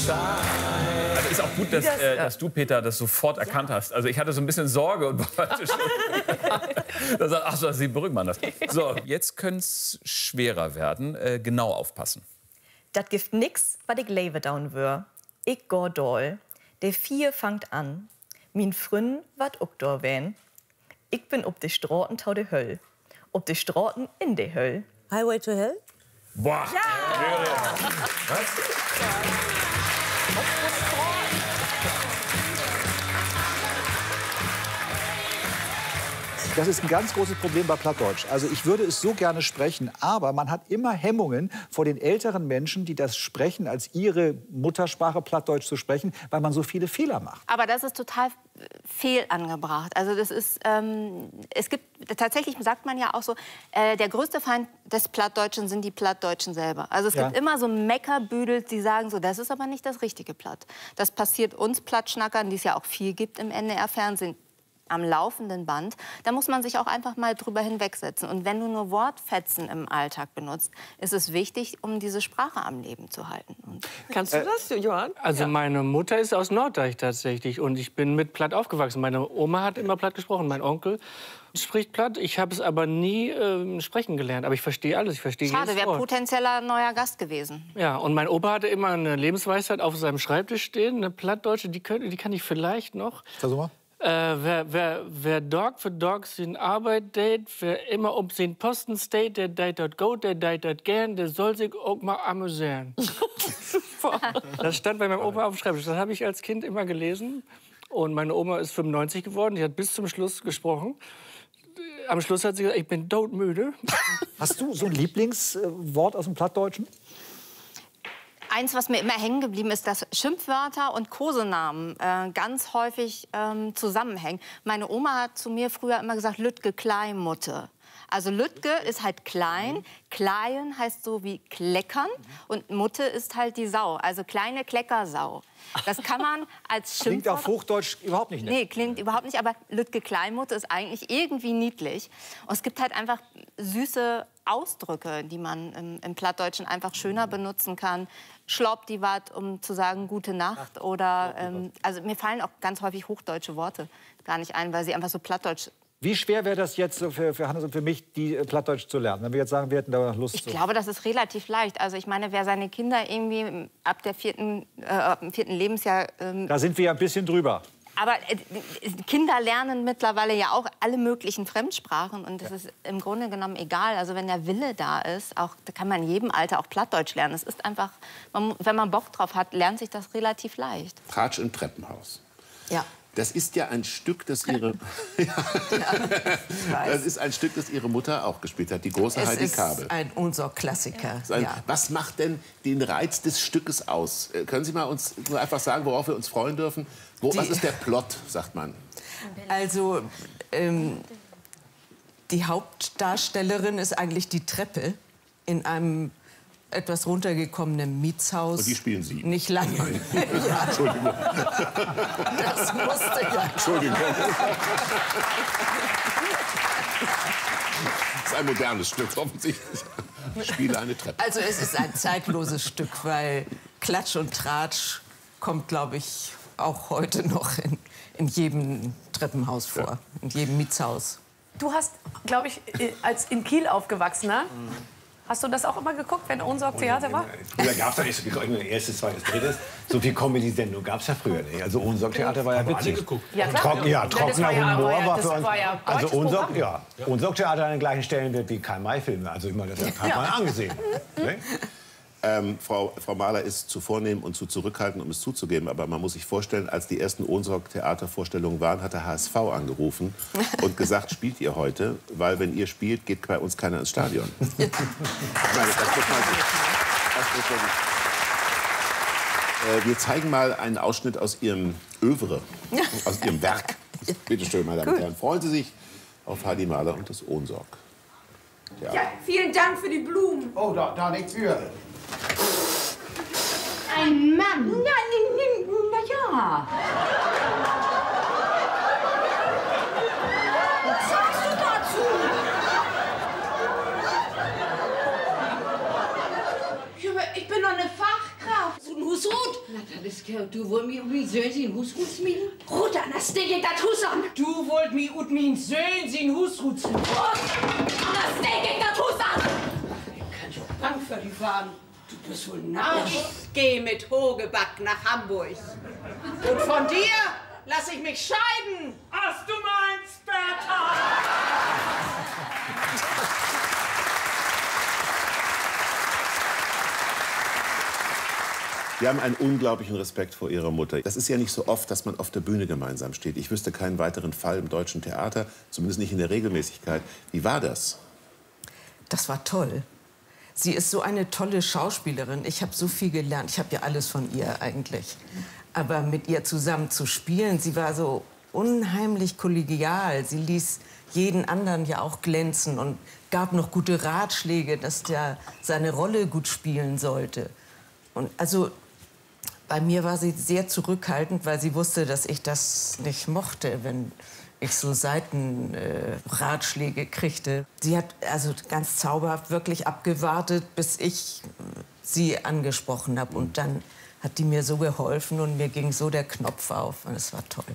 Also ist auch gut, dass du, Peter, das sofort erkannt hast. Also ich hatte so ein bisschen Sorge und wollte schon... Da sagt, ach so, Sie beruhigen man das. So, jetzt könnte es schwerer werden. Genau aufpassen. Das gibt nix, was ich lebe down wür. Ich go doll. Der 4 fangt an. Min Frünn wat ook dor wen. Ich bin ob de Straßen tau de Höll. Ob de Straßen in de Höll. Highway to Hell? Boah! Ja. Was? Das ist ein ganz großes Problem bei Plattdeutsch. Also ich würde es so gerne sprechen, aber man hat immer Hemmungen vor den älteren Menschen, die das sprechen, als ihre Muttersprache Plattdeutsch zu sprechen, weil man so viele Fehler macht. Aber das ist total fehlangebracht. Also das ist, es gibt, tatsächlich sagt man ja auch so, der größte Feind des Plattdeutschen sind die Plattdeutschen selber. Also es gibt immer so Meckerbüdels, die sagen so, das ist aber nicht das richtige Platt. Das passiert uns Plattschnackern, die es ja auch viel gibt im NDR-Fernsehen, am laufenden Band, da muss man sich auch einfach mal drüber hinwegsetzen. Und wenn du nur Wortfetzen im Alltag benutzt, ist es wichtig, um diese Sprache am Leben zu halten. Kannst du das, Johann? Also meine Mutter ist aus Norddeich tatsächlich und ich bin mit Platt aufgewachsen. Meine Oma hat immer Platt gesprochen, mein Onkel spricht Platt. Ich habe es aber nie sprechen gelernt, aber ich verstehe alles. Ich verstehe jedes Schade, wäre potenzieller neuer Gast gewesen. Ja, und mein Opa hatte immer eine Lebensweisheit auf seinem Schreibtisch stehen, eine Plattdeutsche, die kann ich vielleicht noch. Versuch mal. Wer Dog für Dog sin Arbeit date, wer immer um den Posten steht, der deit dort go, der deit dort gern, der soll sich auch mal amüsieren. Das stand bei meinem Opa auf dem Schreibtisch. Das habe ich als Kind immer gelesen. Und meine Oma ist 95 geworden, die hat bis zum Schluss gesprochen. Am Schluss hat sie gesagt, ich bin todmüde. Hast du so ein Lieblingswort aus dem Plattdeutschen? Eins, was mir immer hängen geblieben ist, dass Schimpfwörter und Kosenamen ganz häufig zusammenhängen. Meine Oma hat zu mir früher immer gesagt, Lütge Kleinmutte. Also Lütge ist halt klein, Kleien heißt so wie kleckern und Mutte ist halt die Sau, also kleine Kleckersau. Das kann man als Schimpfwort... Klingt auf Hochdeutsch überhaupt nicht nett. Nee, klingt überhaupt nicht, aber Lütge Kleinmutte ist eigentlich irgendwie niedlich. Und es gibt halt einfach süße Ausdrücke, die man im Plattdeutschen einfach schöner benutzen kann. Schlopp die wat, um zu sagen gute Nacht. Oder, also mir fallen auch ganz häufig hochdeutsche Worte gar nicht ein, weil sie einfach so plattdeutsch. Wie schwer wäre das jetzt für Hannes und für mich, die Plattdeutsch zu lernen? Wenn wir jetzt sagen, wir hätten da Lust zu. Ich glaube, das ist relativ leicht. Also ich meine, wer seine Kinder irgendwie ab dem 4. Lebensjahr... da sind wir ja ein bisschen drüber. Aber Kinder lernen mittlerweile ja auch alle möglichen Fremdsprachen und das ist im Grunde genommen egal. Also wenn der Wille da ist, da kann man in jedem Alter auch Plattdeutsch lernen. Es ist einfach, wenn man Bock drauf hat, lernt sich das relativ leicht. Tratsch im Treppenhaus. Ja. Das ist ja ein Stück, das ihre das ist ein Stück, das ihre Mutter auch gespielt hat, die große Heidi Kabel. Ein unser Klassiker. Was macht denn den Reiz des Stückes aus? Können Sie mal uns nur einfach sagen, worauf wir uns freuen dürfen? Was ist der Plot, sagt man? Also die Hauptdarstellerin ist eigentlich die Treppe in einem etwas runtergekommenen Mietshaus. Und die spielen Sie? Nicht lange. Ja. Entschuldigung. Das musste ja. Entschuldigung. Das ist ein modernes Stück, offensichtlich. Ich spiele eine Treppe. Also es ist ein zeitloses Stück, weil Klatsch und Tratsch kommt, glaube ich, auch heute noch in jedem Treppenhaus vor, in jedem Mietshaus. Du hast, glaube ich, als in Kiel aufgewachsener, hast du das auch immer geguckt, wenn Ohnsorg Theater war? Früher gab es ja nicht so erstes, zweites, drittes. So viel Comedy-Sendung gab es ja früher nicht. Also Ohnsorg Theater war ja witzig. Ja, klar. Trockener Humor war für uns. Ja also Ohnsorg Theater hat den gleichen Stellenwert wie Karl-May-Filme. Also immer, das hat man angesehen. Ne? Frau Mahler ist zu vornehm und zu zurückhaltend, um es zuzugeben. Aber man muss sich vorstellen, als die ersten Ohnsorg-Theatervorstellungen waren, hat der HSV angerufen und gesagt, spielt ihr heute? Weil wenn ihr spielt, geht bei uns keiner ins Stadion. Ich meine, das muss man wir zeigen mal einen Ausschnitt aus Ihrem Övre, aus Ihrem Werk. Bitte schön, meine Damen und Herren. Freuen Sie sich auf Heidi Mahler und das Ohnsorg. Ja, vielen Dank für die Blumen. Oh, da nichts für. Ein Mann. Na ja. Was sagst du dazu? Ja, aber ich bin doch eine Fachkraft. Du musst Husrut? Na, das ist klar. Du wollt mir wie Söhn sie in Husrut smieden? Rot an das Ding geht das Hus an. Du wollt mir ut min Söhn sie in Husrut smieden? Rot an das Ding geht das Hus an. Ich kann schon Bank für die fahren. Du bist wohl narrisch. Ich geh mit Hogeback nach Hamburg. Und von dir lass ich mich scheiden. Hast du meinst, Bertha? Wir haben einen unglaublichen Respekt vor Ihrer Mutter. Das ist ja nicht so oft, dass man auf der Bühne gemeinsam steht. Ich wüsste keinen weiteren Fall im deutschen Theater, zumindest nicht in der Regelmäßigkeit. Wie war das? Das war toll. Sie ist so eine tolle Schauspielerin. Ich habe so viel gelernt. Ich habe ja alles von ihr eigentlich. Aber mit ihr zusammen zu spielen, sie war so unheimlich kollegial. Sie ließ jeden anderen ja auch glänzen und gab noch gute Ratschläge, dass der seine Rolle gut spielen sollte. Und also bei mir war sie sehr zurückhaltend, weil sie wusste, dass ich das nicht mochte, wenn ich so Seitenratschläge kriegte. Sie hat also ganz zauberhaft wirklich abgewartet, bis ich sie angesprochen habe. Und dann hat die mir so geholfen und mir ging so der Knopf auf. Und es war toll.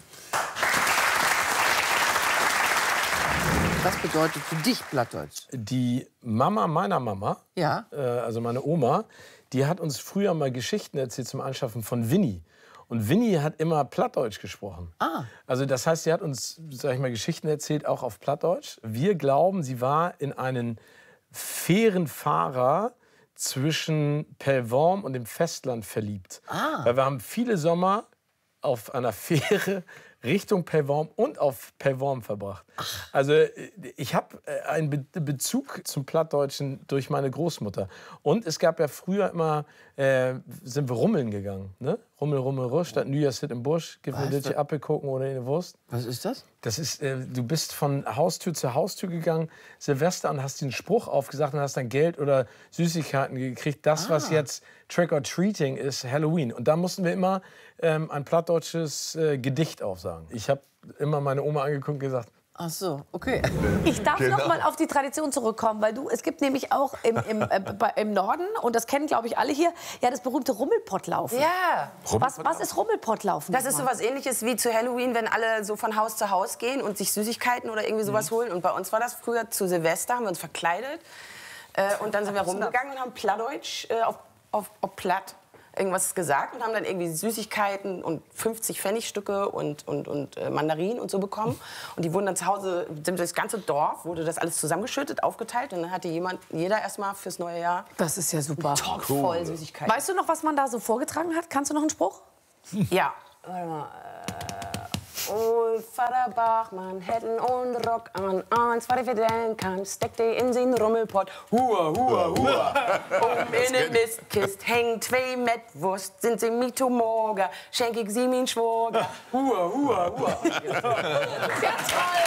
Was bedeutet für dich Plattdeutsch? Die Mama meiner Mama, ja. Also meine Oma, die hat uns früher mal Geschichten erzählt zum Anschaffen von Winnie. Und Winnie hat immer Plattdeutsch gesprochen. Ah. Also das heißt, sie hat uns, sag ich mal, Geschichten erzählt, auch auf Plattdeutsch. Wir glauben, sie war in einen Fährenfahrer zwischen Pellworm und dem Festland verliebt. Ah. Weil wir haben viele Sommer auf einer Fähre Richtung Pellworm und auf Pellworm verbracht. Ach. Also ich habe einen Bezug zum Plattdeutschen durch meine Großmutter. Und es gab ja früher immer, sind wir rummeln gegangen. Ne? Rummel, Rummel, Rusch, statt Nüjersit im Busch, gib mir die Apfel gucken oder eine Wurst. Was ist das? Das ist, du bist von Haustür zu Haustür gegangen, Silvester, und hast den Spruch aufgesagt und hast dann Geld oder Süßigkeiten gekriegt. Das, was jetzt Trick or Treating ist, Halloween. Und da mussten wir immer ein plattdeutsches Gedicht aufsagen. Ich habe immer meine Oma angeguckt und gesagt, ach so, okay. Ich darf noch mal auf die Tradition zurückkommen, weil es gibt nämlich auch im Norden, und das kennen, glaube ich, alle hier, ja, das berühmte Rummelpottlaufen. Ja. Was ist Rummelpottlaufen? Das ist so was Ähnliches wie zu Halloween, wenn alle so von Haus zu Haus gehen und sich Süßigkeiten oder irgendwie sowas holen. Und bei uns war das früher zu Silvester, haben wir uns verkleidet. Und dann sind wir rumgegangen und haben Plattdeutsch auf Platt irgendwas gesagt und haben dann irgendwie Süßigkeiten und 50 Pfennigstücke und Mandarinen und so bekommen. Und die wurden dann zu Hause, das ganze Dorf wurde das alles zusammengeschüttet, aufgeteilt. Und dann hatte jeder erstmal fürs neue Jahr. Das ist ja super. Top voll Süßigkeiten. Weißt du noch, was man da so vorgetragen hat? Kannst du noch einen Spruch? Ja. Warte mal. Und Vater Bachmann hätten und Rock an. Eins, was ich verdenken kann, steckt die in den Rummelpott. Hua, hua, hua. Und in der Mistkist hängen 2 Mettwurst. Sind sie mit Morgen, schenk ich sie min Schwager. Hua, hua, hua. Ja, toll.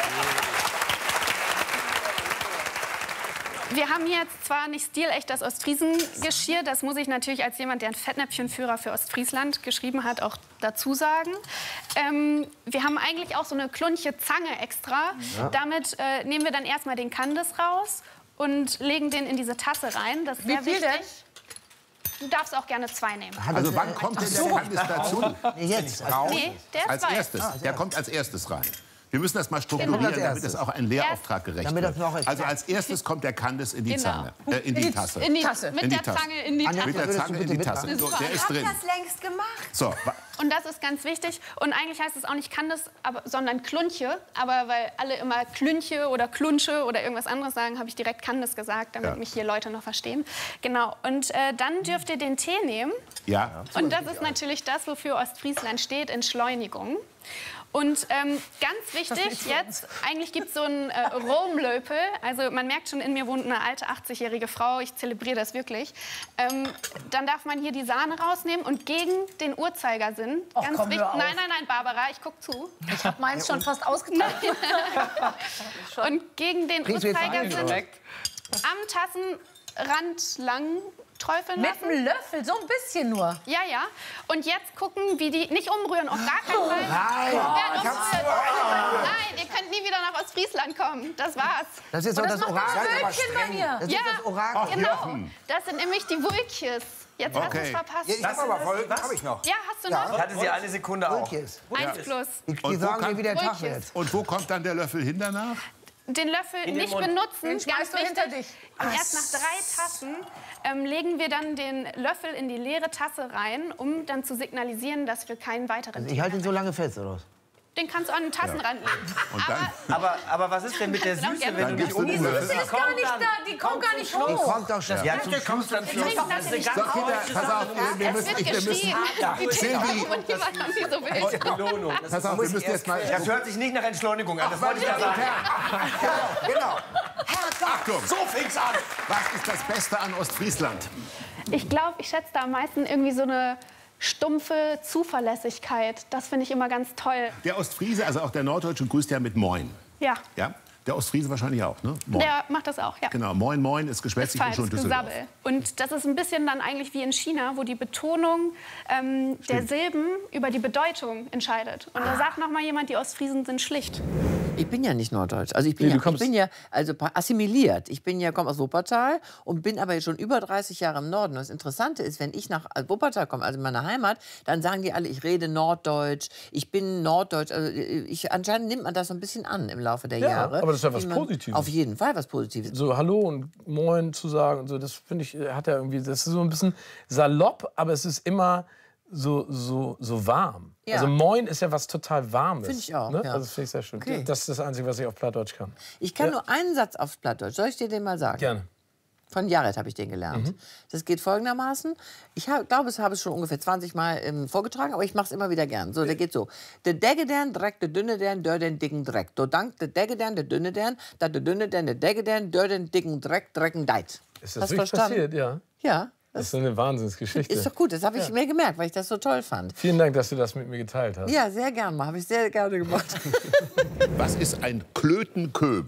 Wir haben hier jetzt zwar nicht stilecht das Ostfriesengeschirr, das muss ich natürlich als jemand, der einen Fettnäpfchenführer für Ostfriesland geschrieben hat, auch dazu sagen. Wir haben eigentlich auch so eine klunche Zange extra. Ja. Damit nehmen wir dann erstmal den Kandis raus und legen den in diese Tasse rein. Das ist sehr wichtig. Du darfst auch gerne 2 nehmen. Also wann kommt denn der Kandis dazu? Jetzt. Nee, der als erstes. Der kommt als erstes rein. Wir müssen das mal strukturieren, damit es auch ein Lehrauftrag gerecht wird. Also als erstes kommt der Kandis in die Zange, in die Tasse. In die Tasse. Mit der Zange in die Tasse. Mit der Zange in die Tasse. So, der ist drin. Ich hab das längst gemacht. So. Und das ist ganz wichtig. Und eigentlich heißt es auch nicht Kandis, sondern Klunche. Aber weil alle immer Klünche oder Klunsche oder irgendwas anderes sagen, habe ich direkt Kandis gesagt, damit mich hier Leute noch verstehen. Genau. Und dann dürft ihr den Tee nehmen. Ja. Und das ist natürlich das, wofür Ostfriesland steht, Entschleunigung. Und ganz wichtig jetzt, eigentlich gibt es so einen Romlöpel. Also man merkt schon, in mir wohnt eine alte 80-jährige Frau. Ich zelebriere das wirklich. Dann darf man hier die Sahne rausnehmen und gegen den Uhrzeigersinn. Och, ganz komm, wichtig. hör auf. Nein, Barbara, ich guck zu. Ich habe meins schon fast ausgeteilt. Und gegen den Uhrzeigersinn am Tassenrand lang träufeln lassen. Mit einem Löffel, so ein bisschen nur. Ja, ja. Und jetzt gucken, wie die... Nicht umrühren, auf gar keinen Fall. Nein, ihr könnt nie wieder nach Ostfriesland kommen. Das war's. Das ist doch das Orakel. Das Wölkchen bei mir. Das ist das Orakel. Genau. Das sind nämlich die Wulkjes. Jetzt hast du es verpasst. Ich hab aber voll, hab ich noch. Ja, hast du noch? Ich hatte sie eine Sekunde auch. 1 plus. Die sagen mir, wie der Tag wird. Und wo kommt dann der Löffel hin danach? Den Löffel nicht benutzen, Den schmeißt du hinter dich. Und erst nach 3 Tassen legen wir dann den Löffel in die leere Tasse rein, um dann zu signalisieren, dass wir keinen weiteren Ich halte ihn so lange fest, oder was? Den kannst du an den Tassenrand legen. Aber was ist denn mit der Süße, wenn du nicht Die Süße ist gar nicht da, die kommt gar nicht hoch. Die kommt doch schon. Ja, zum Schluss dann So, Kinder, pass auf, wir müssen... Pass auf, wir müssen jetzt mal... Das hört sich nicht nach Entschleunigung an, das wollte ich ja sagen. Genau. Achtung, so fing's an. Was ist das Beste an Ostfriesland? Ich glaube, ich schätze da am meisten irgendwie so eine stumpfe Zuverlässigkeit. Das finde ich immer ganz toll. Der Ostfriese, also auch der Norddeutsche, grüßt ja mit Moin. Ja. Ja? Der Ostfriese wahrscheinlich auch, ne? Moin. Der macht das auch, ja. Genau, Moin, Moin ist geschwätzig und schon Düsseldorf. Gesabbel. Und das ist ein bisschen dann eigentlich wie in China, wo die Betonung der Silben über die Bedeutung entscheidet. Und da sagt noch mal jemand, die Ostfriesen sind schlicht. Ich bin ja nicht norddeutsch. Also ich bin ja also assimiliert. Ich komme aus Wuppertal und bin aber schon über 30 Jahre im Norden. Und das Interessante ist, wenn ich nach Wuppertal komme, also meine Heimat, dann sagen die alle, ich rede Norddeutsch, ich bin Norddeutsch. Also anscheinend nimmt man das so ein bisschen an im Laufe der Jahre. Aber das ist ja was Positives. Auf jeden Fall was Positives. So Hallo und Moin zu sagen, und so, das finde ich, hat ja irgendwie, das ist so ein bisschen salopp, aber es ist immer so warm. Ja. Also Moin ist ja was total Warmes. Finde ich auch, ne? ja. Also das finde ich sehr schön. Okay. Das ist das Einzige, was ich auf Plattdeutsch kann. Ich kann nur einen Satz auf Plattdeutsch. Soll ich dir den mal sagen? Gerne. Von Jared habe ich den gelernt. Das geht folgendermaßen. Ich glaube, ich habe es schon ungefähr 20 Mal vorgetragen, aber ich mache es immer wieder gern. So, der geht so. Der Deggedern, Dreck, der Dünne dern, dör den dicken Dreck. Do dank der Deggedern, der Dünne dern, da der Dünne dern, der Deggedern, dör den dicken Dreck, Drecken deit. Ist das wirklich passiert? Ja. Ja. Das ist eine Wahnsinnsgeschichte. Ist doch gut, das habe ich mir gemerkt, weil ich das so toll fand. Vielen Dank, dass du das mit mir geteilt hast. Ja, sehr gerne, habe ich sehr gerne gemacht. Was ist ein Klötenköhm?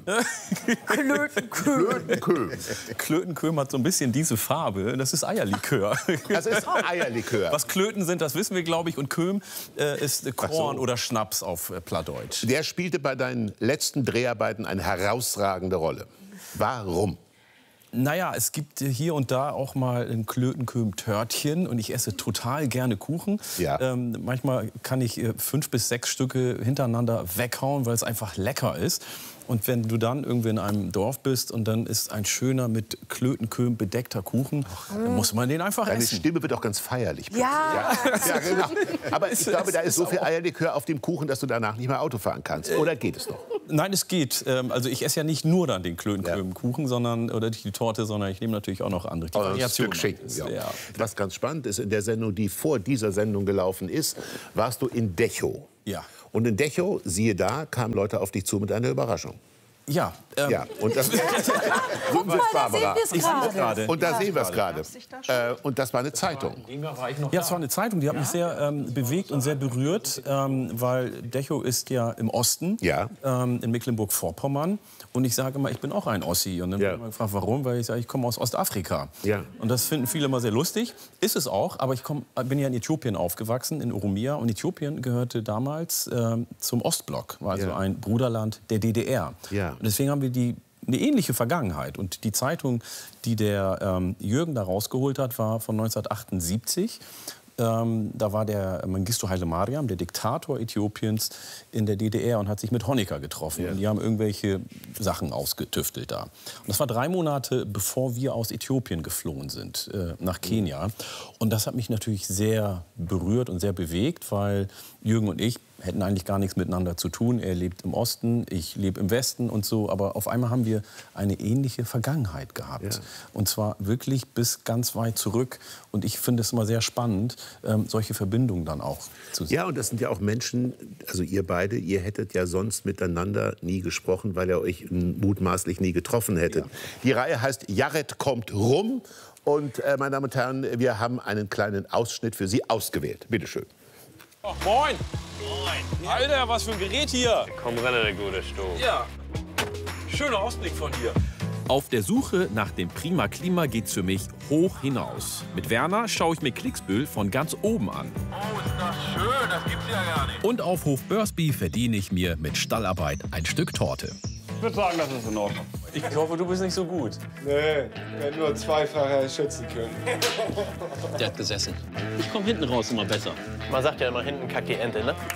Klötenköhm. Klötenköhm hat so ein bisschen diese Farbe. Das ist Eierlikör. Das ist auch Eierlikör. Was Klöten sind, das wissen wir, glaube ich. Und Köhm ist Korn oder Schnaps auf Plattdeutsch. Der spielte bei deinen letzten Dreharbeiten eine herausragende Rolle. Warum? Naja, es gibt hier und da auch mal ein Klötenköhm-Törtchen und ich esse total gerne Kuchen. Ja. Manchmal kann ich 5 bis 6 Stücke hintereinander weghauen, weil es einfach lecker ist. Und wenn du dann irgendwie in einem Dorf bist und dann ist ein schöner mit Klötenköhm bedeckter Kuchen, dann muss man den einfach Deine essen. Stimme wird auch ganz feierlich. Ja. Ja, genau. Aber ich glaube, da ist so viel Eierlikör auf dem Kuchen, dass du danach nicht mehr Auto fahren kannst. Oder geht es noch? Nein, es geht. Also ich esse ja nicht nur dann den Klötenköhm-Kuchen, oder die Torte, sondern ich nehme natürlich auch noch andere. Die Ein Stück Schinken. Ja. Was ganz spannend ist, in der Sendung, die vor dieser Sendung gelaufen ist, warst du in Dechow. Ja. Und in Dechow, siehe da, kamen Leute auf dich zu mit einer Überraschung. Ja. Ja, und das Guck mal, da sehen wir es gerade. Und da sehen wir es gerade. Und das war eine Zeitung. Ja, es war eine Zeitung, die hat mich sehr bewegt und sehr berührt, weil Dechow ist ja im Osten, in Mecklenburg-Vorpommern. Und ich sage immer, ich bin auch ein Ossi. Und dann wird man gefragt, warum? Weil ich sage, ich komme aus Ostafrika. Ja. Und das finden viele immer sehr lustig. Ist es auch, aber ich bin ja in Äthiopien aufgewachsen, in Oromia. Und Äthiopien gehörte damals zum Ostblock, war also ein Bruderland der DDR. Ja. Und deswegen haben wir eine ähnliche Vergangenheit. Und die Zeitung, die der Jürgen da rausgeholt hat, war von 1978. Da war der Mengistu Haile Mariam, der Diktator Äthiopiens, in der DDR und hat sich mit Honecker getroffen. Und die haben irgendwelche Sachen ausgetüftelt da. Und das war 3 Monate, bevor wir aus Äthiopien geflohen sind, nach Kenia. Und das hat mich natürlich sehr berührt und sehr bewegt, weil Jürgen und ich hätten eigentlich gar nichts miteinander zu tun. Er lebt im Osten, ich lebe im Westen und so. Aber auf einmal haben wir eine ähnliche Vergangenheit gehabt. Und zwar wirklich bis ganz weit zurück. Und ich finde es immer sehr spannend, solche Verbindungen dann auch zu sehen. Ja, und das sind ja auch Menschen, also ihr beide, ihr hättet ja sonst miteinander nie gesprochen, weil ihr euch mutmaßlich nie getroffen hättet. Ja. Die Reihe heißt Jared kommt rum. Und, meine Damen und Herren, wir haben einen kleinen Ausschnitt für Sie ausgewählt. Bitte schön. Oh, moin! Moin! Alter, was für ein Gerät hier! Komm rein, der gute Sto. Ja. Schöner Ausblick von hier. Auf der Suche nach dem prima Klima geht's für mich hoch hinaus. Mit Werner schaue ich mir Klicksbühl von ganz oben an. Oh, ist das schön, das gibt's ja gar nicht. Und auf Hof Börsby verdiene ich mir mit Stallarbeit ein Stück Torte. Ich würde sagen, das ist in Ordnung. Ich hoffe, du bist nicht so gut. Nee, wenn nur zweifacher schützen können. Der hat gesessen. Ich komme hinten raus immer besser. Man sagt ja immer, hinten kackt die Ente, ne?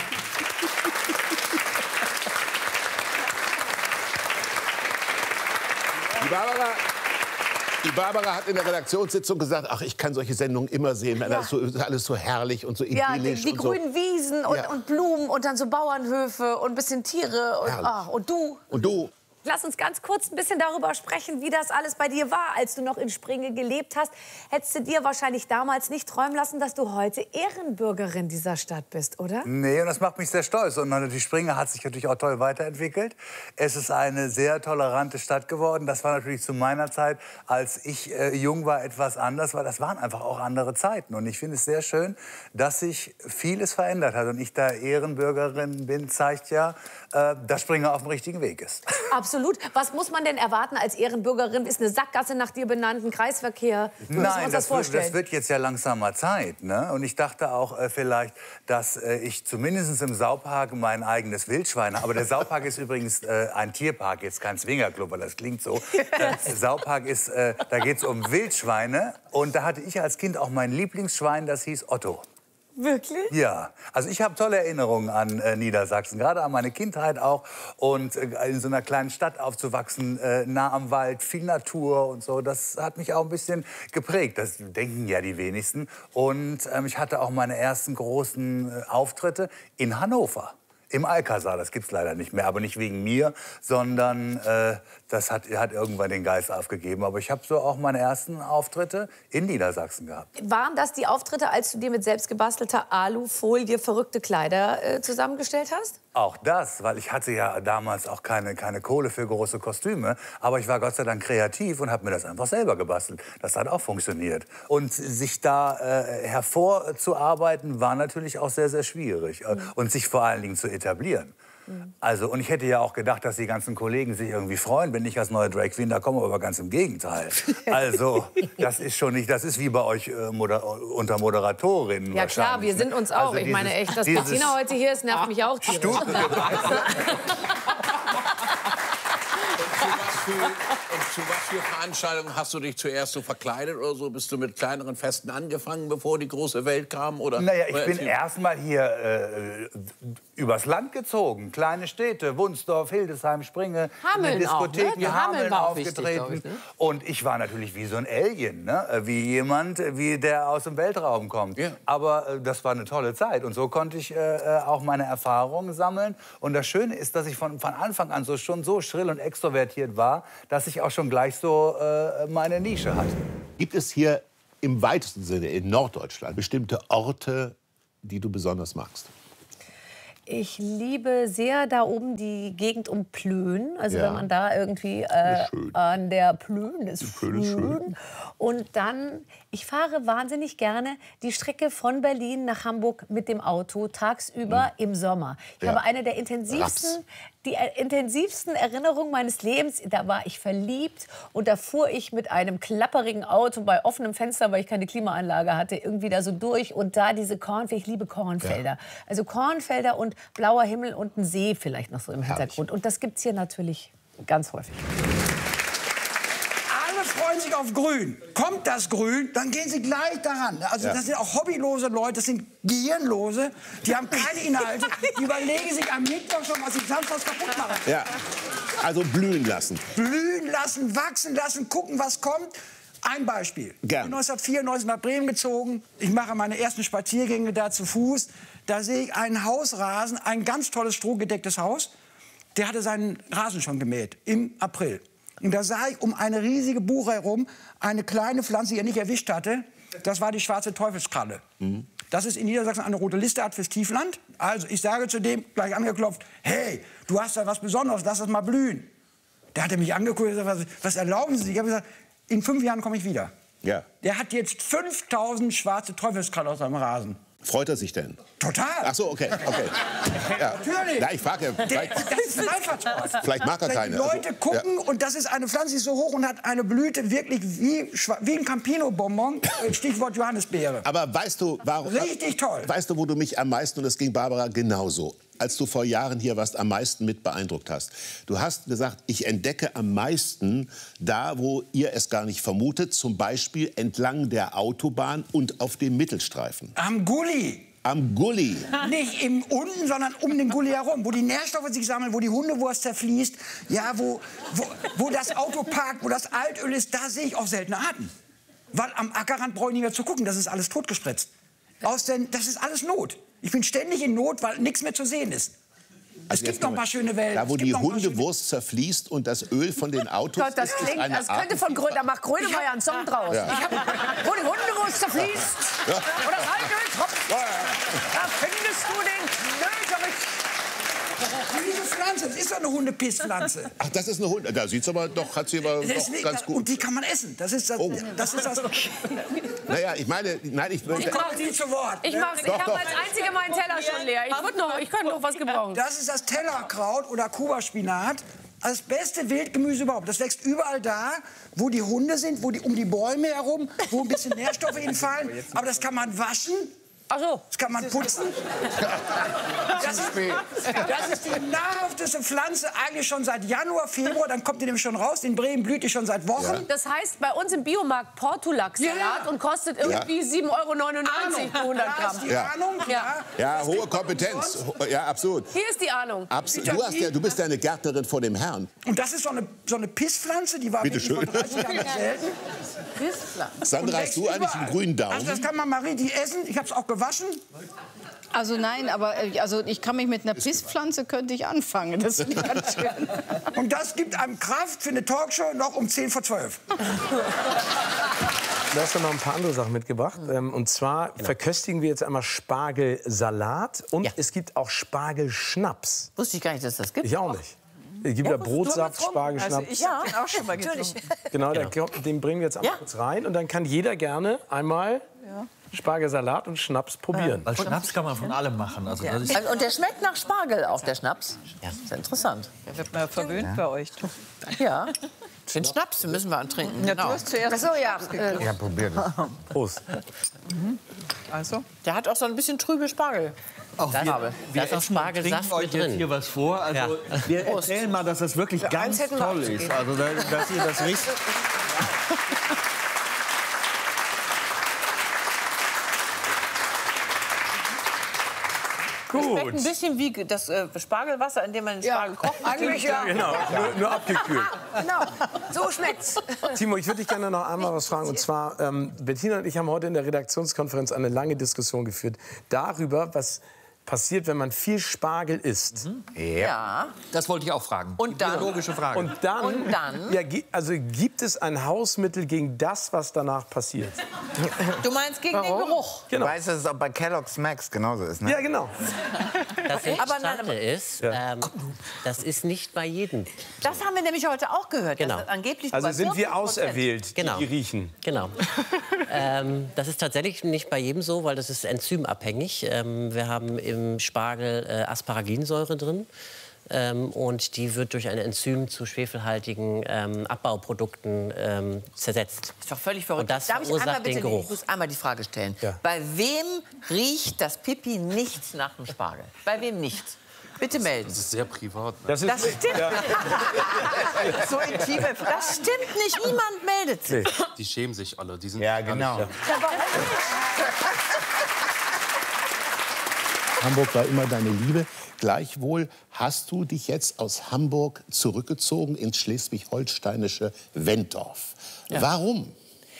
Die Barbara hat in der Redaktionssitzung gesagt, ach, ich kann solche Sendungen immer sehen. Ja. Das ist alles so herrlich und so idyllisch. Die und grünen so. Wiesen und Blumen und dann so Bauernhöfe und ein bisschen Tiere. Und du. Und du. Lass uns ganz kurz ein bisschen darüber sprechen, wie das alles bei dir war, als du noch in Springe gelebt hast. Hättest du dir wahrscheinlich damals nicht träumen lassen, dass du heute Ehrenbürgerin dieser Stadt bist, oder? Nee, und das macht mich sehr stolz. Und natürlich Springe hat sich natürlich auch toll weiterentwickelt. Es ist eine sehr tolerante Stadt geworden. Das war natürlich zu meiner Zeit, als ich jung war, etwas anders, weil das waren einfach auch andere Zeiten. Und ich finde es sehr schön, dass sich vieles verändert hat. Und ich da Ehrenbürgerin bin, zeigt ja, dass Springe auf dem richtigen Weg ist. Absolut. Was muss man denn erwarten als Ehrenbürgerin? Ist eine Sackgasse nach dir benannt, ein Kreisverkehr? Nein, das wird jetzt ja langsamer Zeit. Ne? Und ich dachte auch vielleicht, dass ich zumindest im Saupark mein eigenes Wildschwein habe. Aber der Saupark ist übrigens ein Tierpark, jetzt kein Swingerclub, weil das klingt so. Der Saupark ist, da geht es um Wildschweine. Und da hatte ich als Kind auch mein Lieblingsschwein, das hieß Otto. Wirklich? Ja, also ich habe tolle Erinnerungen an Niedersachsen, gerade an meine Kindheit auch. Und in so einer kleinen Stadt aufzuwachsen, nah am Wald, viel Natur und so, das hat mich auch ein bisschen geprägt. Das denken ja die wenigsten. Und ich hatte auch meine ersten großen Auftritte in Hannover. Im Alcazar, das gibt's leider nicht mehr, aber nicht wegen mir, sondern das hat irgendwann den Geist aufgegeben. Aber ich habe so auch meine ersten Auftritte in Niedersachsen gehabt. Waren das die Auftritte, als du dir mit selbstgebastelter Alufolie verrückte Kleider zusammengestellt hast? Auch das, weil ich hatte ja damals auch keine Kohle für große Kostüme. Aber ich war Gott sei Dank kreativ und habe mir das einfach selber gebastelt. Das hat auch funktioniert. Und sich da hervorzuarbeiten, war natürlich auch sehr, sehr schwierig. Und sich vor allen Dingen zu etablieren. Also, und ich hätte ja auch gedacht, dass die ganzen Kollegen sich irgendwie freuen, wenn ich als neue Drag Queen da komme, aber ganz im Gegenteil. Also, das ist schon nicht, das ist wie bei euch unter Moderatorinnen. Ja klar, wir sind uns auch. Also ich meine echt, dass Bettina heute hier ist, nervt mich auch tierisch. Und zu was für Veranstaltungen hast du dich zuerst so verkleidet oder so? Bist du mit kleineren Festen angefangen, bevor die große Welt kam? Oder, naja, ich bin erst mal hier übers Land gezogen. Kleine Städte, Wunsdorf, Hildesheim, Springe. Hameln Diskotheken, auch, ne? Hameln war aufgetreten. Wichtig, ne? Und ich war natürlich wie so ein Alien, ne? Wie jemand, der aus dem Weltraum kommt. Ja. Aber das war eine tolle Zeit. Und so konnte ich auch meine Erfahrungen sammeln. Und das Schöne ist, dass ich von Anfang an schon so schrill und extrovertiert war, dass ich auch schon gleich so meine Nische hatte. Gibt es hier im weitesten Sinne in Norddeutschland bestimmte Orte, die du besonders magst? Ich liebe sehr da oben die Gegend um Plön. Also Ja. wenn man da irgendwie an der Plön ist schön. Und dann, ich fahre wahnsinnig gerne die Strecke von Berlin nach Hamburg mit dem Auto tagsüber im Sommer. Ich Ja. habe eine der intensivsten Erinnerungen meines Lebens. Da war ich verliebt und da fuhr ich mit einem klapperigen Auto bei offenem Fenster, weil ich keine Klimaanlage hatte, irgendwie da so durch. Und da diese Kornfelder, ich liebe Kornfelder. Ja. Also Kornfelder und blauer Himmel und ein See vielleicht noch so im Hintergrund. Und das gibt's hier natürlich ganz häufig. Alle freuen sich auf Grün. Kommt das Grün, dann gehen sie gleich daran. Also das sind auch hobbylose Leute, das sind Gehirnlose. Die haben keine Inhalte. Die überlegen sich am Mittwoch schon, was sie samstags kaputt machen. Ja, also blühen lassen. Blühen lassen, wachsen lassen, gucken, was kommt. Ein Beispiel. Gern. Ich bin 1994 nach Bremen gezogen. Ich mache meine ersten Spaziergänge da zu Fuß. Da sehe ich einen Hausrasen, ein ganz tolles strohgedecktes Haus. Der hatte seinen Rasen schon gemäht im April. Und da sah ich um eine riesige Buche herum eine kleine Pflanze, die er nicht erwischt hatte. Das war die schwarze Teufelskralle. Das ist in Niedersachsen eine rote Listeart fürs Tiefland. Also ich sage zu dem, gleich angeklopft, hey, du hast da was Besonderes, lass das mal blühen. Der hat mich angeguckt und gesagt, was erlauben Sie sich? Ich habe gesagt, in 5 Jahren komme ich wieder. Ja. Der hat jetzt 5000 schwarze Teufelskralle aus seinem Rasen. Freut er sich denn? Total. Ach so, okay. Ja. Natürlich. Ja, ich frage ja. Das ist ein Einfallssport. Vielleicht mag er keine. Die Leute gucken und das ist eine Pflanze, die ist so hoch und hat eine Blüte wirklich wie ein Campino-Bonbon. Stichwort Johannisbeere. Aber weißt du, warum? Richtig toll. Weißt du, wo du mich am meisten, und das ging Barbara genauso, als du vor Jahren hier warst, am meisten mit beeindruckt hast? Du hast gesagt, ich entdecke am meisten da, wo ihr es gar nicht vermutet, zum Beispiel entlang der Autobahn und auf dem Mittelstreifen. Am Gully. Am Gully. Nicht im unten, sondern um den Gully herum, wo die Nährstoffe sich sammeln, wo die Hundewurst zerfließt, ja, wo das Auto parkt, wo das Altöl ist, da sehe ich auch seltene Arten. Weil am Ackerrand brauche ich nicht mehr zu gucken, das ist alles totgespritzt. Das ist alles Not. Ich bin ständig in Not, weil nichts mehr zu sehen ist. Es gibt noch ein paar schöne Welten. Da, wo die Hundewurst zerfließt und das Öl von den Autos Gott, das klingt, das könnte von da macht Grönemeyer einen Song draus. Ja. Wo die Hundewurst zerfließt ja. und das Altöl tropft, da findest du den Nöterich. Diese Pflanze, das ist doch eine Hundepistpflanze. Ach, das ist eine Hunde. Da sieht's aber doch, hat sie aber doch nicht, ganz gut. Und die kann man essen. Das ist das. Oh. Das ist das. Naja, ich meine, nein, ich komme nicht zu Wort. Ich habe als einzige meinen Teller schon leer. Ich könnte noch was gebrauchen. Das ist das Tellerkraut oder Kuba-Spinat. Das beste Wildgemüse überhaupt. Das wächst überall da, wo die Hunde sind, um die Bäume herum, wo ein bisschen Nährstoffe hinfallen. Aber das kann man waschen. Ach so. Das kann man putzen. Das ist die nahrhafteste Pflanze eigentlich schon seit Januar, Februar. Dann kommt die nämlich schon raus. In Bremen blüht die schon seit Wochen. Ja. Das heißt bei uns im Biomarkt Portulak-Salat und kostet irgendwie 7,99 € pro 100 Gramm. Die Ahnung, ja, hohe Kompetenz. Ja, absolut. Hier ist die Ahnung. Du bist ja eine Gärtnerin vor dem Herrn. Und das ist so eine Pisspflanze, die war Bitte schön. vor 30 Jahren selten. Pisspflanze. Sandra, hast du eigentlich einen grünen Daumen? Also das kann man mal richtig essen. Ich habe es auch gewaschen. Also nein, aber ich kann mich mit einer Pisspflanze könnte ich anfangen. Das ist ganz schön. Und das gibt einem Kraft für eine Talkshow noch um 10 vor 12. Du hast noch ein paar andere Sachen mitgebracht. Und zwar verköstigen wir jetzt einmal Spargelsalat und es gibt auch Spargelschnaps. Wusste ich gar nicht, dass das gibt. Ich auch nicht. Es gibt ja Brotsaft, Spargelschnaps. Also ich habe den auch schon mal getrunken. Genau, den bringen wir jetzt einmal kurz rein. Und dann kann jeder gerne einmal Spargelsalat und Schnaps probieren. Weil Schnaps kann man von allem machen. Also das ist und der schmeckt nach Spargel auch, der Schnaps. Ja, ist interessant. Der wird mal verwöhnt bei euch. Ja. Den Schnaps müssen wir antrinken. Ja, genau. Du hast zuerst. Ach so, ja. Ja, probiert. Prost. Also? Der hat auch so ein bisschen trübe Spargel. Auch wir ist auch Spargelsaft euch jetzt hier was vor. Also wir erzählen mal, dass das wirklich ganz toll ist. Also dass ihr das richtig. Gut. Das schmeckt ein bisschen wie das Spargelwasser, in dem man den Spargel kocht. Eigentlich ja. Genau, nur abgekühlt. Genau, so schmeckt's. Timo, ich würde dich gerne noch einmal was fragen. Und zwar, Bettina und ich haben heute in der Redaktionskonferenz eine lange Diskussion geführt darüber, was passiert, wenn man viel Spargel isst. Ja. Das wollte ich auch fragen. Und dann? Logische Frage. Und dann? Ja, also gibt es ein Hausmittel gegen das, was danach passiert? Du meinst gegen den Geruch? Genau. Du weißt, dass es auch bei Kellogg's Max genauso ist, ne? Ja, genau. Das Interessante ist, das ist nicht bei jedem. Das haben wir nämlich heute auch gehört. Genau. Dass angeblich Also sind wir auserwählt, die riechen. Genau. Das ist tatsächlich nicht bei jedem so, weil das ist enzymabhängig. Wir haben im Spargel Asparaginsäure drin. Und die wird durch ein Enzym zu schwefelhaltigen Abbauprodukten zersetzt. Ist doch völlig verrückt. Und das verursacht den Geruch. Ich muss einmal die Frage stellen. Ja. Bei wem riecht das Pipi nicht nach dem Spargel? Bei wem nicht? Bitte melden. Das ist sehr privat. Ne? Das stimmt. Ja. So intim. Das stimmt nicht. Niemand meldet sich. Nee. Die schämen sich alle. Die sind ja, genau. Hamburg war immer deine Liebe. Gleichwohl hast du dich jetzt aus Hamburg zurückgezogen ins schleswig-holsteinische Wentorf. Ja. Warum?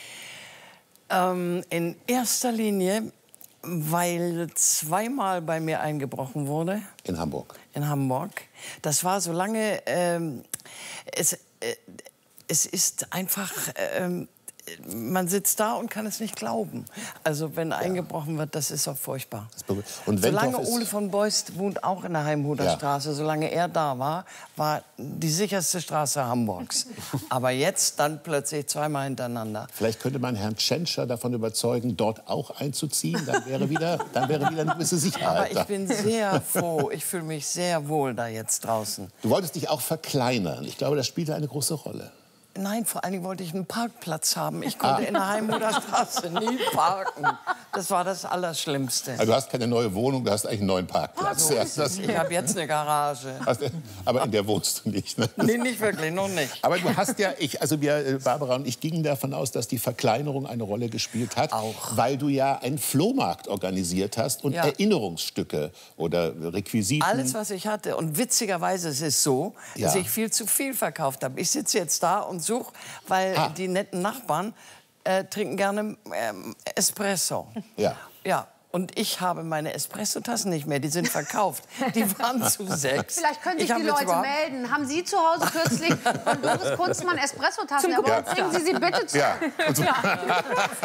In erster Linie, weil zweimal bei mir eingebrochen wurde. In Hamburg? In Hamburg. Das war so lange... es ist einfach... man sitzt da und kann es nicht glauben. Also wenn eingebrochen wird, das ist auch furchtbar. Und solange Ole von Beust wohnt auch in der Heimhuder Straße, solange er da war, war die sicherste Straße Hamburgs. Aber jetzt dann plötzlich zweimal hintereinander. Vielleicht könnte man Herrn Tschentscher davon überzeugen, dort auch einzuziehen. Dann wäre wieder eine gewisse Sicherheit. Aber ich bin sehr froh. Ich fühle mich sehr wohl da jetzt draußen. Du wolltest dich auch verkleinern. Ich glaube, das spielte eine große Rolle. Nein, vor allen Dingen wollte ich einen Parkplatz haben. Ich konnte in der Heimhuder Straße nie parken. Das war das Allerschlimmste. Also du hast keine neue Wohnung, du hast eigentlich einen neuen Parkplatz. Ich habe jetzt eine Garage. Aber in der wohnst du nicht, ne? Nee, nicht wirklich, noch nicht. Aber du hast ja, Barbara und ich gingen davon aus, dass die Verkleinerung eine Rolle gespielt hat. Auch. Weil du ja einen Flohmarkt organisiert hast und Erinnerungsstücke oder Requisiten. Alles, was ich hatte. Und witzigerweise ist es so, dass ich viel zu viel verkauft habe. Ich sitze jetzt da und suche, weil die netten Nachbarn trinken gerne Espresso. Ja. Ja. Und ich habe meine Espresso-Tassen nicht mehr, die sind verkauft. Die waren zu 6. Vielleicht können sich die Leute melden. Haben Sie zu Hause kürzlich von Doris Kunstmann Espresso-Tassen erworben? Bringen Sie sie bitte zurück. Ja.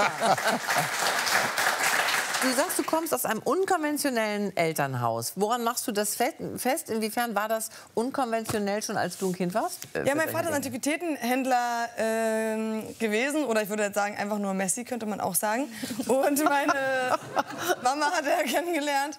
Du sagst, du kommst aus einem unkonventionellen Elternhaus. Woran machst du das fest? Inwiefern war das unkonventionell schon, als du ein Kind warst? Ja, mein Vater ist Antiquitätenhändler gewesen. Oder ich würde jetzt sagen, einfach nur Messi, könnte man auch sagen. Und meine Mama hat er kennengelernt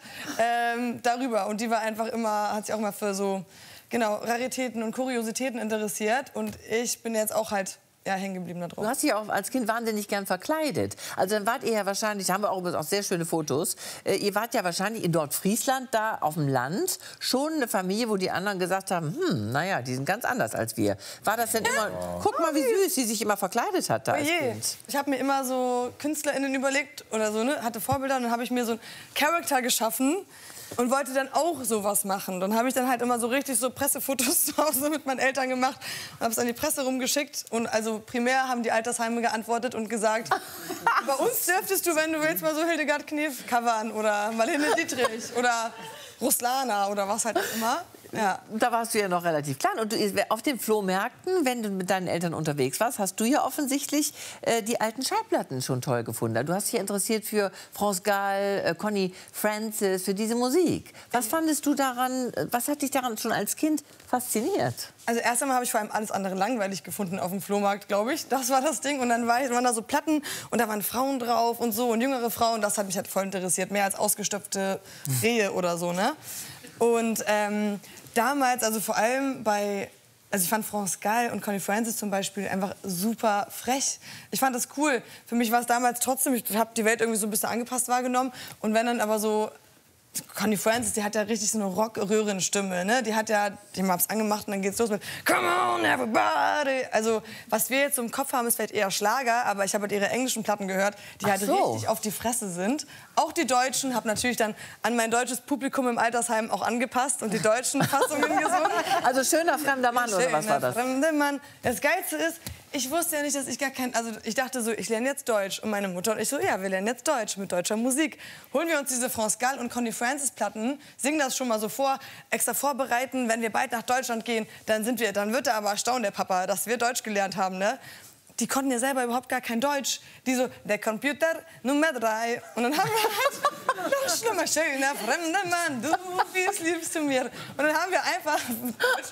darüber. Und die war einfach immer, hat sich auch mal für so Raritäten und Kuriositäten interessiert. Und ich bin jetzt auch halt hängen geblieben da drauf. Du hast dich auch als Kind wahnsinnig gern verkleidet. Also dann wart ihr ja wahrscheinlich, da haben wir auch sehr schöne Fotos, ihr wart ja wahrscheinlich in Nordfriesland, da auf dem Land, schon eine Familie, wo die anderen gesagt haben, naja, die sind ganz anders als wir. War das denn immer, guck mal, wie süß sie sich immer verkleidet hat da als Kind. Ich habe mir immer so KünstlerInnen überlegt oder so, ne? Hatte Vorbilder und dann habe ich mir so einen Charakter geschaffen und wollte dann auch sowas machen. Dann habe ich dann halt immer so richtig so Pressefotos zu Hause mit meinen Eltern gemacht und habe es an die Presse rumgeschickt. Und also primär haben die Altersheime geantwortet und gesagt, bei uns dürftest du, wenn du willst, mal so Hildegard Knef covern oder Marlene Dietrich oder Ruslana oder was halt auch immer. Ja. Da warst du ja noch relativ klein. Und auf den Flohmärkten, wenn du mit deinen Eltern unterwegs warst, hast du ja offensichtlich die alten Schallplatten schon toll gefunden. Du hast dich interessiert für France Gall, Connie Francis, für diese Musik. Was fandest du daran, was hat dich daran schon als Kind fasziniert? Also erst einmal habe ich vor allem alles andere langweilig gefunden auf dem Flohmarkt, glaube ich. Das war das Ding. Und dann waren da so Platten und da waren Frauen drauf und so und jüngere Frauen. Das hat mich halt voll interessiert, mehr als ausgestopfte Rehe oder so, ne? Und damals, also vor allem ich fand France Gall und Connie Francis zum Beispiel einfach super frech. Ich fand das cool. Für mich war es damals trotzdem, ich habe die Welt irgendwie so ein bisschen angepasst wahrgenommen. Und wenn dann aber so, Connie Francis, die hat ja richtig so eine Rock-Röhrenstimme, ne? Die hab's angemacht und dann geht's los mit Come on, everybody. Also, was wir jetzt so im Kopf haben, ist vielleicht eher Schlager, aber ich habe halt ihre englischen Platten gehört, die halt richtig auf die Fresse sind. Auch die deutschen, habe natürlich dann an mein deutsches Publikum im Altersheim auch angepasst und die deutschen Fassungen gesungen. Also Schöner fremder Mann, oder was war das? Fremder Mann. Das Geilste ist, ich wusste ja nicht, dass ich ich dachte so, ich lerne jetzt Deutsch. Und meine Mutter und ich so, ja, wir lernen jetzt Deutsch mit deutscher Musik. Holen wir uns diese France Gall und Connie Francis Platten, singen das schon mal so vor, extra vorbereiten. Wenn wir bald nach Deutschland gehen, dann wird er aber erstaunt, der Papa, dass wir Deutsch gelernt haben, ne? Die konnten ja selber überhaupt gar kein Deutsch. Die so, der Computer Nummer 3. Und dann haben wir halt, noch schlimmer, schöner fremder Mann, du bist liebst zu mir. Und dann haben wir einfach Deutsch